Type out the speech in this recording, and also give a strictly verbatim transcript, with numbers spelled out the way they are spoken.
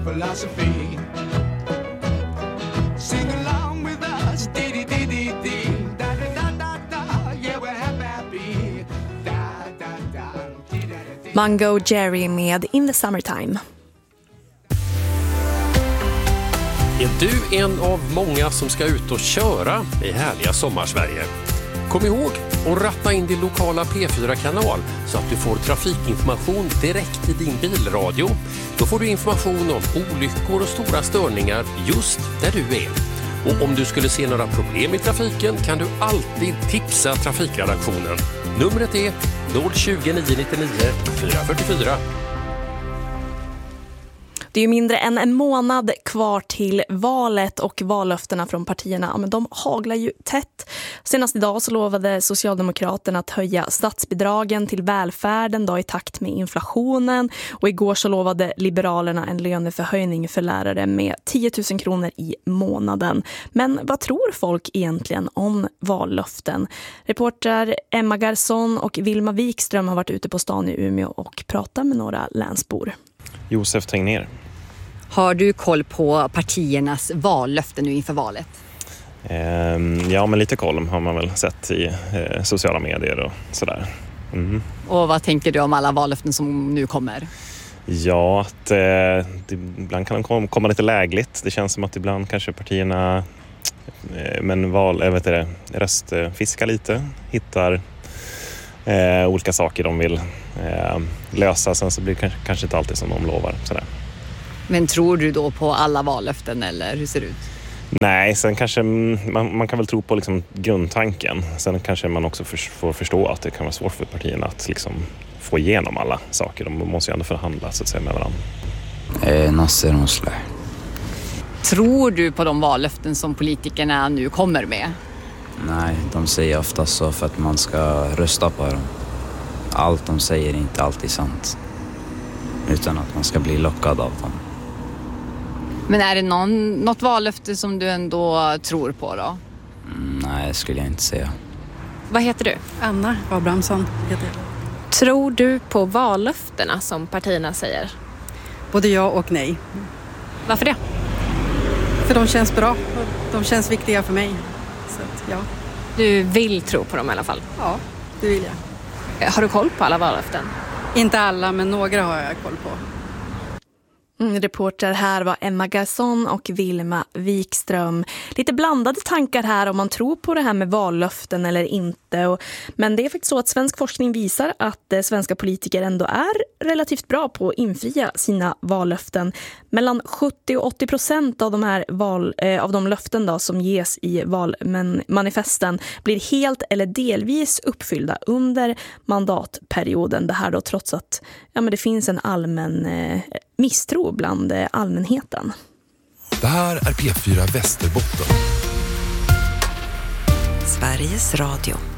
philosophy. Sing along with us, dee dee dee dee. Da da da da, yeah we're happy. Da da da. Mango Jerry med In the Summertime. Är du en av många som ska ut och köra i härliga sommarsverige? Kom ihåg att ratta in din lokala P fyra-kanal så att du får trafikinformation direkt i din bilradio. Då får du information om olyckor och stora störningar just där du är. Och om du skulle se några problem i trafiken kan du alltid tipsa trafikredaktionen. Numret är noll tjugo nio nittionio fyra fyrtiofyra. Det är ju mindre än en månad kvar till valet och vallöftena från partierna, ja, men de haglar ju tätt. Senast idag så lovade Socialdemokraterna att höja statsbidragen till välfärden då i takt med inflationen, och igår så lovade Liberalerna en löneförhöjning för lärare med tio tusen kronor i månaden. Men vad tror folk egentligen om vallöften? Reporter Emma Garson och Vilma Wikström har varit ute på stan i Umeå och pratat med några länsbor. Josef Tegner. Har du koll på partiernas vallöften nu inför valet? Eh, ja, men lite koll har man väl sett i eh, sociala medier och sådär. Mm. Och vad tänker du om alla vallöften som nu kommer? Ja, att eh, det, ibland kan de komma lite lägligt. Det känns som att ibland kanske partierna eh, men val, jag vet inte, röstfiskar lite, hittar eh, olika saker de vill eh, lösa. Sen så blir det kanske, kanske inte alltid som de lovar. Sådär. Men tror du då på alla vallöften eller hur ser det ut? Nej, sen kanske man, man kan väl tro på liksom grundtanken. Sen kanske man också för, får förstå att det kan vara svårt för partierna att liksom få igenom alla saker. De måste ju ändå förhandla så att säga med varandra. Eh, Nasser Mosler. Tror du på de vallöften som politikerna nu kommer med? Nej, de säger ofta så för att man ska rösta på dem. Allt de säger är inte alltid sant. Utan att man ska bli lockad av dem. Men är det någon, något vallöfte som du ändå tror på då? Mm, nej, skulle jag inte säga. Vad heter du? Anna Abrahamsson heter jag. Tror du på vallöftena som partierna säger? Både ja och nej. Varför det? För de känns bra. De känns viktiga för mig. Så att, ja. Du vill tro på dem i alla fall? Ja, det vill jag. Har du koll på alla vallöften? Inte alla, men några har jag koll på. Mm, reporter här var Emma Garson och Vilma Wikström. Lite blandade tankar här om man tror på det här med vallöften eller inte. Och, men det är faktiskt så att svensk forskning visar att eh, svenska politiker ändå är relativt bra på att infria sina vallöften. Mellan sjuttio och åttio procent av de här val, eh, av de löften då, som ges i valmanifesten blir helt eller delvis uppfyllda under mandatperioden. Det här då trots att ja, men det finns en allmän eh, misstro bland allmänheten. Det här är P fyra Västerbotten. Sveriges Radio.